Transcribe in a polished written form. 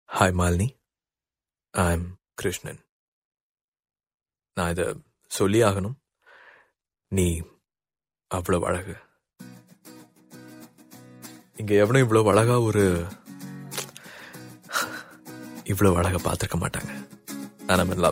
Hi Malini, I'm Krishnan. நான் இதை சொல்லி ஆகணும். நீ அவ்வளவு அழகு. இங்க எவனும் இவ்வளவு அழகா இவ்வளவு அழகா பார்த்திருக்க மாட்டாங்க. நான்